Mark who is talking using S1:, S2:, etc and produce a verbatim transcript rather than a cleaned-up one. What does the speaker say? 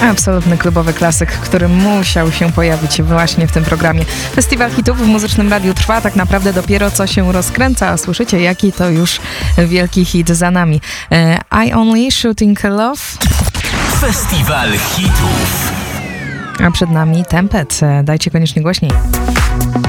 S1: Absolutny klubowy klasyk, który musiał się pojawić właśnie w tym programie. Festiwal hitów w Muzycznym Radiu trwa tak naprawdę dopiero co się rozkręca, a słyszycie, jaki to już wielki hit za nami. I Only Shooting Love.
S2: Festiwal hitów.
S1: A przed nami Tempet. Dajcie koniecznie głośniej.